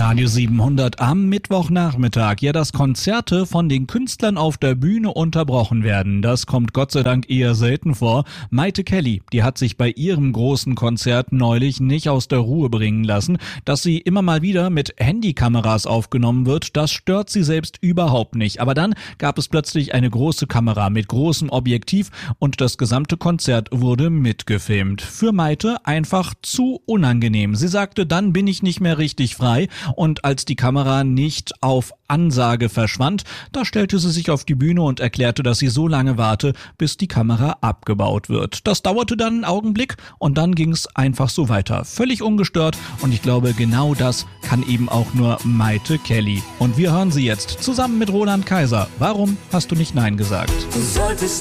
Radio 700 am Mittwochnachmittag. Ja, dass Konzerte von den Künstlern auf der Bühne unterbrochen werden, das kommt Gott sei Dank eher selten vor. Mayte Kelly, die hat sich bei ihrem großen Konzert neulich nicht aus der Ruhe bringen lassen. Dass sie immer mal wieder mit Handykameras aufgenommen wird, das stört sie selbst überhaupt nicht. Aber dann gab es plötzlich eine große Kamera mit großem Objektiv und das gesamte Konzert wurde mitgefilmt. Für Mayte einfach zu unangenehm. Sie sagte, dann bin ich nicht mehr richtig frei. Und als die Kamera nicht auf Ansage verschwand, da stellte sie sich auf die Bühne und erklärte, dass sie so lange warte, bis die Kamera abgebaut wird. Das dauerte dann einen Augenblick und dann ging es einfach so weiter. Völlig ungestört und ich glaube, genau das kann eben auch nur Mayte Kelly. Und wir hören sie jetzt zusammen mit Roland Kaiser. Warum hast du nicht Nein gesagt? Du solltest